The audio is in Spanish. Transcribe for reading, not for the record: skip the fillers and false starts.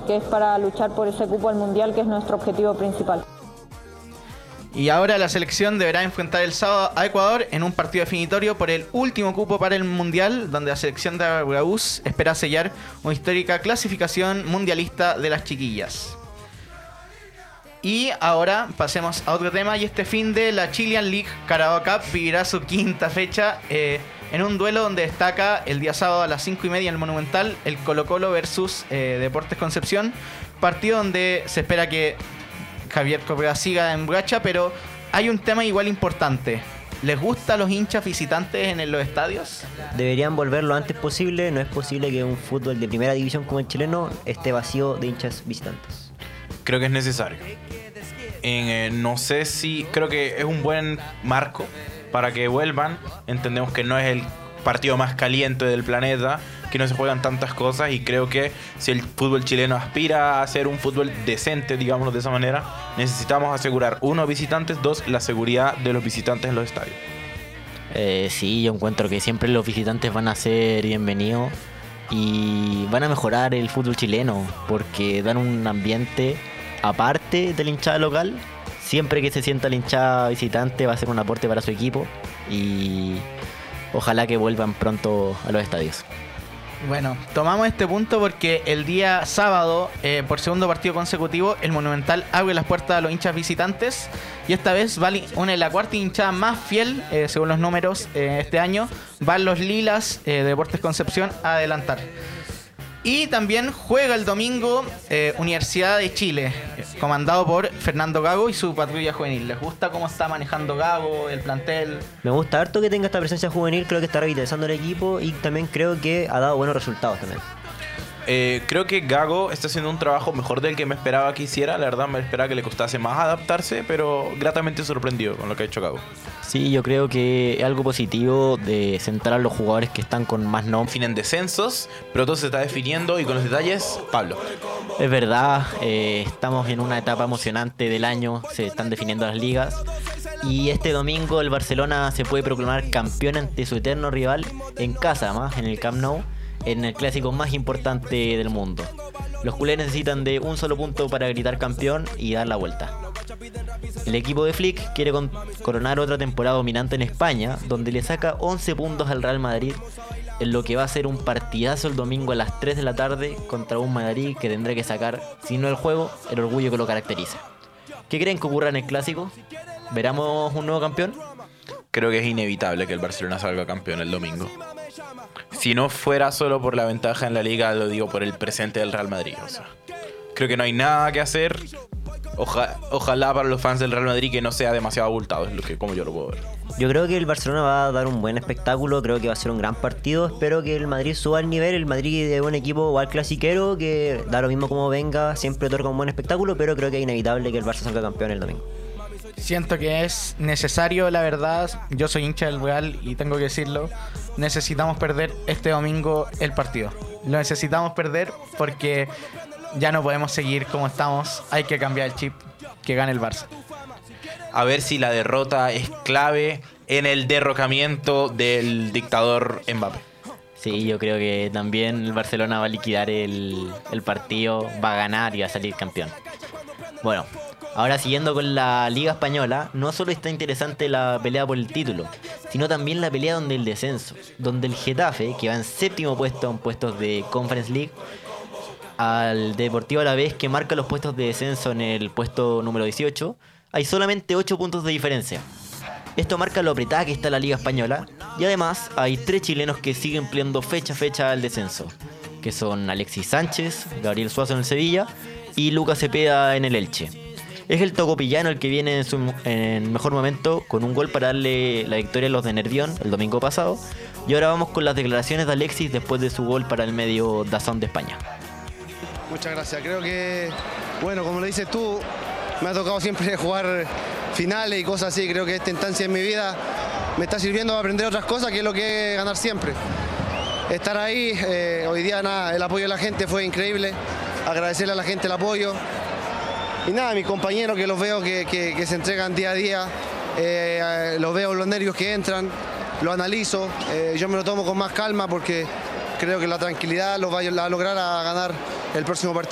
que es para luchar por ese cupo al Mundial, que es nuestro objetivo principal. Y ahora la selección deberá enfrentar el sábado a Ecuador en un partido definitorio por el último cupo para el Mundial, donde la selección de Araúz espera sellar una histórica clasificación mundialista de las chiquillas. Y ahora pasemos a otro tema, y este fin de la Chilean League Carabao Cup vivirá su quinta fecha en un duelo donde destaca el día sábado a las 5:30 en el Monumental el Colo-Colo versus Deportes Concepción, partido donde se espera que Javier Correa siga en racha, pero hay un tema igual importante. ¿Les gustan los hinchas visitantes en los estadios? Deberían volver lo antes posible. No es posible que un fútbol de primera división como el chileno esté vacío de hinchas visitantes. Creo que es necesario. No sé si... Creo que es un buen marco para que vuelvan. Entendemos que no es el partido más caliente del planeta, que no se juegan tantas cosas, y creo que si el fútbol chileno aspira a ser un fútbol decente, digámoslo de esa manera, necesitamos asegurar, 1, visitantes, 2, la seguridad de los visitantes en los estadios. Sí, yo encuentro que siempre los visitantes van a ser bienvenidos y van a mejorar el fútbol chileno, porque dan un ambiente aparte de la hinchada local. Siempre que se sienta la hinchada visitante va a ser un aporte para su equipo, y ojalá que vuelvan pronto a los estadios. Bueno, tomamos este punto porque el día sábado, por segundo partido consecutivo, el Monumental abre las puertas a los hinchas visitantes, y esta vez va la cuarta hinchada más fiel, según los números, este año. Van los Lilas de Deportes Concepción a adelantar. Y también juega el domingo Universidad de Chile, comandado por Fernando Gago y su patrulla juvenil. ¿Les gusta cómo está manejando Gago, el plantel? Me gusta harto que tenga esta presencia juvenil, creo que está revitalizando el equipo, y también creo que ha dado buenos resultados también. Creo que Gago está haciendo un trabajo mejor del que me esperaba que hiciera. La verdad me esperaba que le costase más adaptarse, pero gratamente sorprendido con lo que ha hecho Gago. Sí, yo creo que es algo positivo de centrar a los jugadores que están con más nombre. Definen descensos, pero todo se está definiendo, y con los detalles, Pablo. Es verdad, estamos en una etapa emocionante del año, se están definiendo las ligas, y este domingo el Barcelona se puede proclamar campeón ante su eterno rival en casa, más en el Camp Nou, en el clásico más importante del mundo. Los culés necesitan de un solo punto para gritar campeón y dar la vuelta. El equipo de Flick quiere coronar otra temporada dominante en España, donde le saca 11 puntos al Real Madrid, en lo que va a ser un partidazo el domingo a las 3 de la tarde contra un Madrid que tendrá que sacar, si no el juego, el orgullo que lo caracteriza. ¿Qué creen que ocurra en el clásico? ¿Veremos un nuevo campeón? Creo que es inevitable que el Barcelona salga campeón el domingo. Si no fuera solo por la ventaja en la liga, lo digo por el presente del Real Madrid. O sea, creo que no hay nada que hacer. Ojalá para los fans del Real Madrid que no sea demasiado abultado, es lo que, como yo lo puedo ver. Yo creo que el Barcelona va a dar un buen espectáculo, creo que va a ser un gran partido. Espero que el Madrid suba el nivel. El Madrid es un equipo igual clasiquero, que da lo mismo como venga, siempre otorga un buen espectáculo, pero creo que es inevitable que el Barça salga campeón el domingo. Siento que es necesario, la verdad. Yo soy hincha del Real y tengo que decirlo. Necesitamos perder este domingo el partido. Lo necesitamos perder porque ya no podemos seguir como estamos. Hay que cambiar el chip, que gane el Barça. A ver si la derrota es clave en el derrocamiento del dictador Mbappé. Sí, yo creo que también el Barcelona va a liquidar el partido, va a ganar y va a salir campeón. Bueno, ahora siguiendo con la Liga Española, no solo está interesante la pelea por el título, sino también la pelea donde el descenso, donde el Getafe, que va en séptimo puesto en puestos de Conference League, al Deportivo Alavés, que marca los puestos de descenso en el puesto número 18, hay solamente 8 puntos de diferencia. Esto marca lo apretada que está la Liga Española, y además hay 3 chilenos que siguen peleando fecha a fecha al descenso, que son Alexis Sánchez, Gabriel Suazo en el Sevilla y Lucas Cepeda en el Elche. Es el tocopillano el que viene en mejor momento, con un gol para darle la victoria a los de Nervión el domingo pasado. Y ahora vamos con las declaraciones de Alexis después de su gol para el medio DAZN de España. Muchas gracias. Creo que, bueno, como lo dices tú, me ha tocado siempre jugar finales y cosas así. Creo que esta instancia en mi vida me está sirviendo para aprender otras cosas, que es lo que es ganar siempre. Estar ahí, hoy día nada, el apoyo de la gente fue increíble. Agradecerle a la gente el apoyo. Y nada, a mis compañeros que los veo que se entregan día a día, los veo los nervios que entran, lo analizo, yo me lo tomo con más calma porque creo que la tranquilidad los va a lograr a ganar el próximo partido.